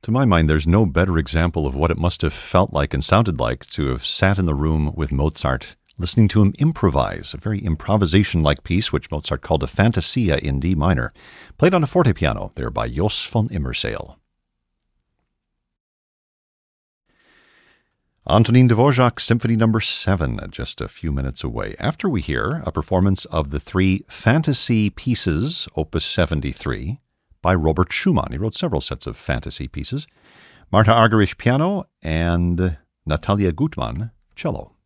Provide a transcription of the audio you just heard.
To my mind, there's no better example of what it must have felt like and sounded like to have sat in the room with Mozart, listening to him improvise, a very improvisation-like piece which Mozart called a Fantasia in D minor, played on a forte piano there by Jos von Immerseel. Antonin Dvorak, Symphony No. 7, just a few minutes away. After we hear a performance of the three fantasy pieces, Opus 73, by Robert Schumann. He wrote several sets of fantasy pieces. Marta Argerich, piano, and Natalia Gutmann, cello.